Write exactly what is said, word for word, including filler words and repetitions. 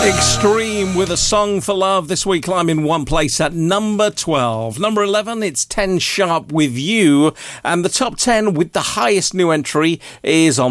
Extreme with a song for love this week, climbing one place at number twelve. Number eleven, it's ten Sharp with You. And the top ten with the highest new entry is on